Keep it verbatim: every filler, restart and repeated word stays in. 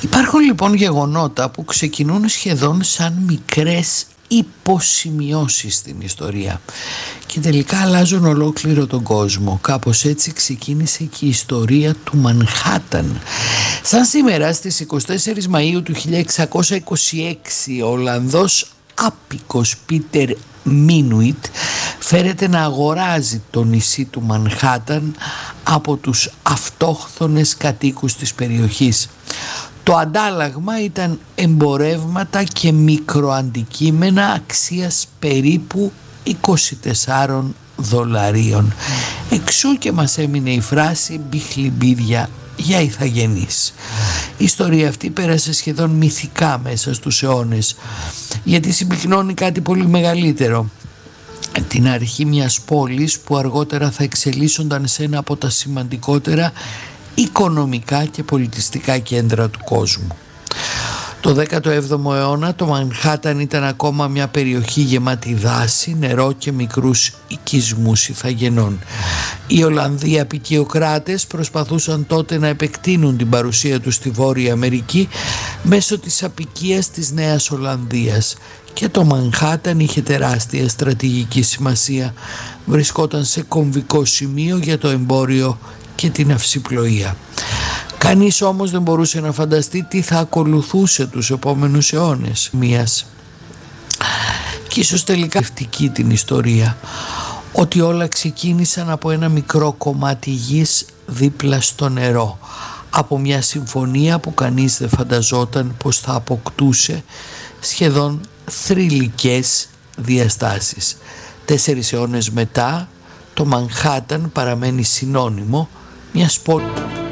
Υπάρχουν λοιπόν γεγονότα που ξεκινούν σχεδόν σαν μικρές υποσημειώσεις στην ιστορία και τελικά αλλάζουν ολόκληρο τον κόσμο. Κάπως έτσι ξεκίνησε και η ιστορία του Μανχάταν. Σαν σήμερα στις εικοστή τέταρτη Μαΐου του χίλια εξακόσια είκοσι έξι, ο Ολλανδός άπικος Πίτερ Μίνουιτ φέρεται να αγοράζει το νησί του Μανχάταν από τους αυτόχθονες κατοίκους της περιοχής. Το αντάλλαγμα ήταν εμπορεύματα και μικροαντικείμενα αξίας περίπου είκοσι τέσσερα δολαρίων. Εξού και μας έμεινε η φράση «μπιχλιμπίδια για ηθαγενείς». Η ιστορία αυτή πέρασε σχεδόν μυθικά μέσα στους αιώνες, γιατί συμπυκνώνει κάτι πολύ μεγαλύτερο. Την αρχή μιας πόλης που αργότερα θα εξελίσσονταν σε ένα από τα σημαντικότερα οικονομικά και πολιτιστικά κέντρα του κόσμου. Το δέκατο έβδομο αιώνα το Μανχάταν ήταν ακόμα μια περιοχή γεμάτη δάση, νερό και μικρούς οικισμούς ηθαγενών. Οι Ολλανδοί αποικιοκράτες προσπαθούσαν τότε να επεκτείνουν την παρουσία τους στη Βόρεια Αμερική μέσω της αποικίας της Νέας Ολλανδίας, και το Μανχάταν είχε τεράστια στρατηγική σημασία. Βρισκόταν σε κομβικό σημείο για το εμπόριο και την ναυσιπλοεία. Κανείς όμως δεν μπορούσε να φανταστεί τι θα ακολουθούσε τους επόμενους αιώνες μίας. Και ίσως τελικά ευτική την ιστορία, ότι όλα ξεκίνησαν από ένα μικρό κομμάτι γης δίπλα στο νερό, από μια συμφωνία που κανείς δεν φανταζόταν πως θα αποκτούσε σχεδόν θρυλικές διαστάσεις. Τέσσερις αιώνες μετά το Μανχάταν παραμένει συνώνυμο μιας πόλης.